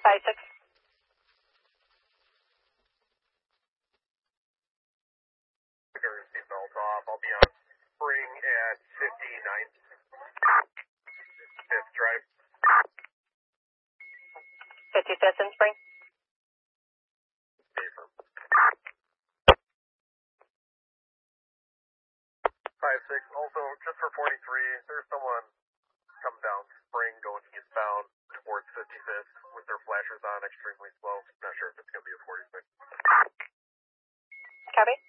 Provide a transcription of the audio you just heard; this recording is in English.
5-6. Seatbelt off. I'll be on spring at 59th. 5th drive. 55th and spring. Safer. 5-6. Also, just for 43, there's someone coming down spring going eastbound towards 55th with their flashers on extremely slow. Not sure if it's going to be a 46. Copy.